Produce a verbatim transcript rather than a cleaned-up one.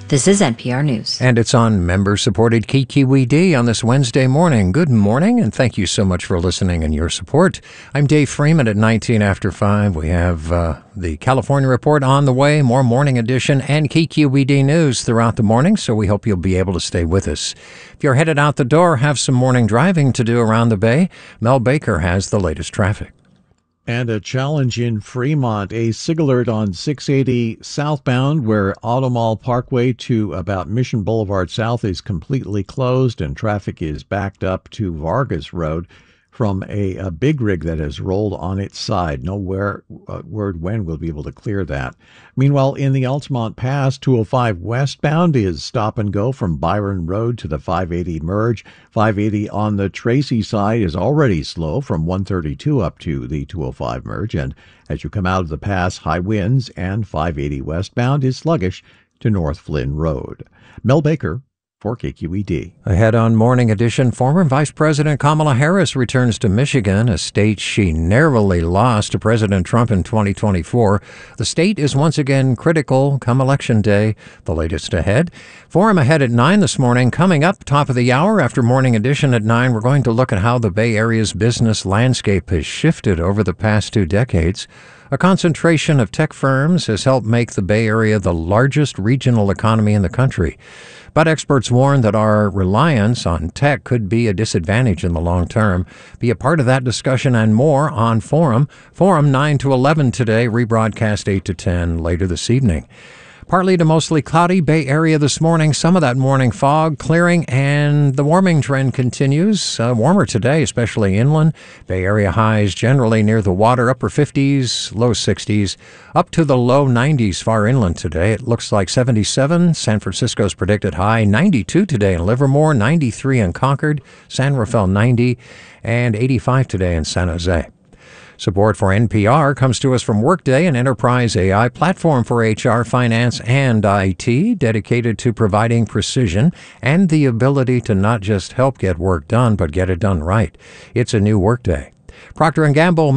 This is N P R News. And it's on member-supported K Q E D on this Wednesday morning. Good morning, and thank you so much for listening and your support. I'm Dave Freeman at nineteen after five. We have uh, the California Report on the way, more Morning Edition, and K Q E D news throughout the morning, so we hope you'll be able to stay with us. If you're headed out the door, have some morning driving to do around the Bay, Mel Baker has the latest traffic. And a challenge in Fremont, a SIG alert on six eighty southbound where Automall Parkway to about Mission Boulevard South is completely closed and traffic is backed up to Vargas Road from a, a big rig that has rolled on its side. No where, uh, word when we'll be able to clear that. Meanwhile, in the Altamont Pass, two oh five westbound is stop and go from Byron Road to the five eighty merge. five eighty on the Tracy side is already slow from one thirty-two up to the two oh five merge. And as you come out of the pass, high winds, and five eighty westbound is sluggish to North Flynn Road. Mel Baker for K Q E D. Ahead on Morning Edition, former Vice President Kamala Harris returns to Michigan, a state she narrowly lost to President Trump in twenty twenty-four. The state is once again critical come Election Day. The latest ahead. Forum ahead at nine this morning. Coming up, top of the hour after Morning Edition at nine, we're going to look at how the Bay Area's business landscape has shifted over the past two decades. A concentration of tech firms has helped make the Bay Area the largest regional economy in the country. But experts warn that our reliance on tech could be a disadvantage in the long term. Be a part of that discussion and more on Forum. Forum nine to eleven today, rebroadcast eight to ten later this evening. Partly to mostly cloudy Bay Area this morning. Some of that morning fog clearing, and the warming trend continues. Uh, warmer today, especially inland. Bay Area highs generally near the water, upper fifties, low sixties, up to the low nineties far inland today. It looks like seventy-seven. San Francisco's predicted high, ninety-two today in Livermore, ninety-three in Concord, San Rafael ninety, and eighty-five today in San Jose. Support for N P R comes to us from Workday, an enterprise A I platform for H R, finance, and I T, dedicated to providing precision and the ability to not just help get work done, but get it done right. It's a new Workday. Procter and Gamble